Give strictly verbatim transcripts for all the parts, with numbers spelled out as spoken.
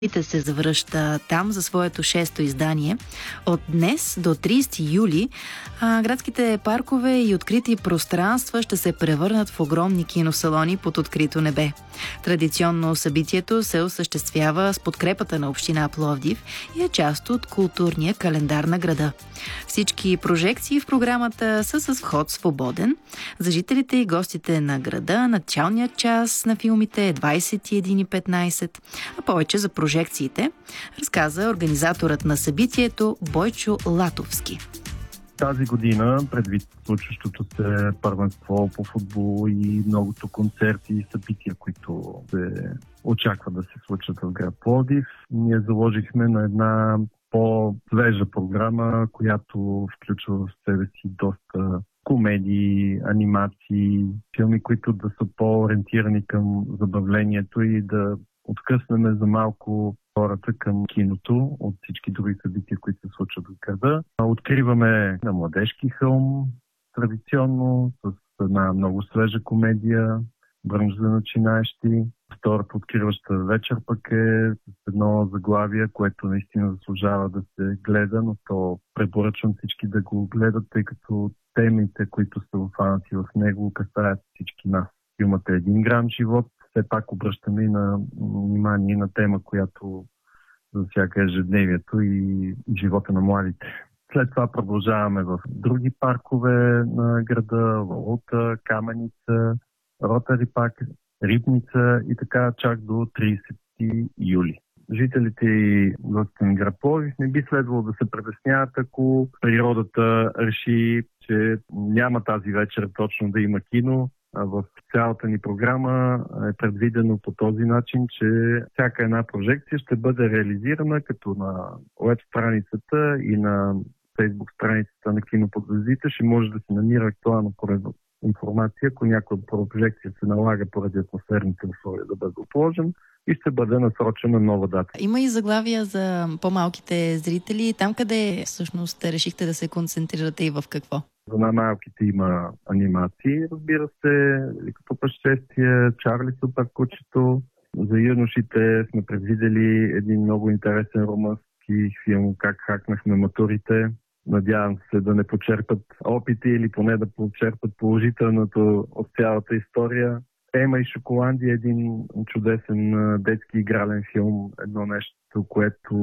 Ите се завръща там за своето шесто издание. От днес до тридесети юли а, градските паркове и открити пространства ще се превърнат в огромни киносалони под открито небе. Традиционно събитието се осъществява с подкрепата на община Пловдив и е част от културния календар на града. Всички прожекции в програмата са с вход свободен. За жителите и гостите на града началният час на филмите е двадесет и една и петнадесет, а повече за прожекциите разказа организаторът на събитието Бойчо Латовски. Тази година, предвид случващото се първенство по футбол и многото концерти и събития, които се очаква да се случат в град Пловдив, ние заложихме на една по-свежа програма, която включва в себе си доста комедии, анимации, филми, които да са по-ориентирани към забавлението и да откъснем за малко хората към киното от всички други събития, които се случват в града. Откриваме на младежки хълм, традиционно, с една много свежа комедия, Брънч за начинаещи. Втората откриваща вечер пък е с едно заглавие, което наистина заслужава да се гледа, но то препоръчвам всички да го гледат, тъй като темите, които са обхванати в него, касаят всички нас. Филмът е един грам живот. Все пак обръщаме и на внимание на тема, която засяга ежедневието и живота на младите. След това продължаваме в други паркове на града, Валута, Каменица, Ротари пак, Рибница и така чак до тридесети юли. Жителите и гостите на град Пловдив не би следвало да се притесняват, ако природата реши, че няма тази вечер точно да има кино. В цялата ни програма е предвидено по този начин, че всяка една прожекция ще бъде реализирана като на уеб страницата и на фейсбук страницата на Кино под звездите ще може да се намира актуална информация, ако някоя прожекция се налага поради атмосферните условия да бъде отложен и ще бъде насрочена нова дата. Има и заглавия за по-малките зрители. Там къде всъщност решихте да се концентрирате и в какво? За най-малките има анимации, разбира се, Великото пътешествие, Чарли Супер кучето. За юношите сме предвидели един много интересен румънски филм «Как хакнахме матурите». Надявам се да не почерпат опити или поне да почерпат положителното от цялата история. Ема и Шоколандия е един чудесен детски игрален филм. Едно нещо, което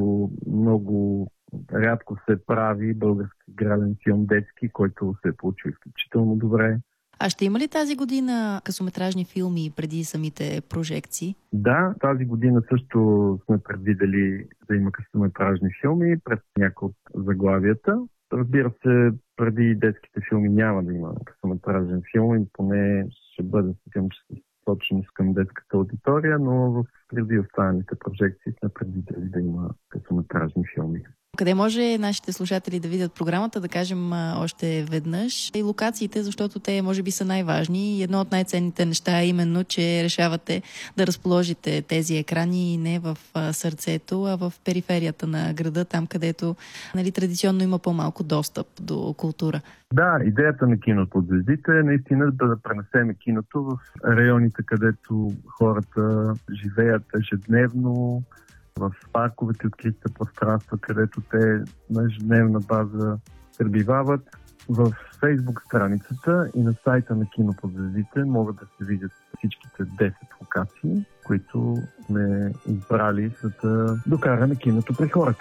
много рядко се прави, български игрален филм детски, който се е получил изключително добре. А ще има ли тази година късометражни филми преди самите прожекции? Да, тази година също сме предвидели да има късометражни филми пред някои от заглавията. Разбира се, преди детските филми няма да има късометражен филм и поне ще бъде филм, че се точно към детската аудитория, но в преди останалите прожекции сме предвидели да има късометражни филми. Къде може нашите слушатели да видят програмата, да кажем още веднъж, и локациите, защото те може би са най-важни и едно от най-ценните неща е именно, че решавате да разположите тези екрани не в сърцето, а в периферията на града, там където нали, традиционно има по-малко достъп до култура. Да, идеята на Кино под звездите е наистина да пренесеме киното в районите, където хората живеят ежедневно, в парковете, откритите пространства, където те на ежедневна база пребивават. В фейсбук страницата и на сайта на Кино под звездите могат да се видят всичките десет локации, които сме избрали, за да докараме киното при хората.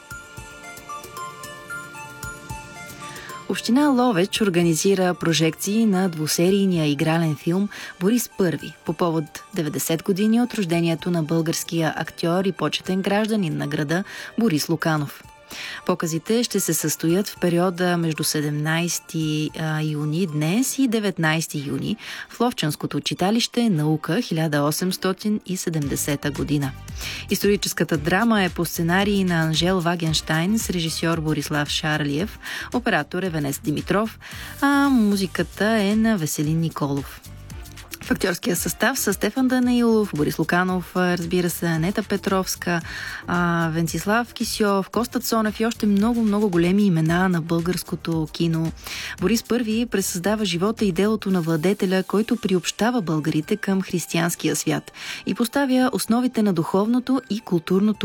Община Ловеч организира прожекции на двусерийния игрален филм «Борис Първи» по повод деветдесет години от рождението на българския актьор и почетен гражданин на града Борис Луканов. Показите ще се състоят в периода между седемнадесети юни днес и деветнадесети юни в Ловчанското читалище «Наука» хиляда осемстотин и седемдесета година. Историческата драма е по сценарий на Анжел Вагенщайн с режисьор Борислав Шарлиев, оператор е Венец Димитров, а музиката е на Веселин Николов. В актьорския състав са Стефан Данаилов, Борис Луканов, разбира се, Анета Петровска, Венцислав Кисьов, Коста Цонев и още много-много големи имена на българското кино. Борис Първи пресъздава живота и делото на владетеля, който приобщава българите към християнския свят и поставя основите на духовното и културното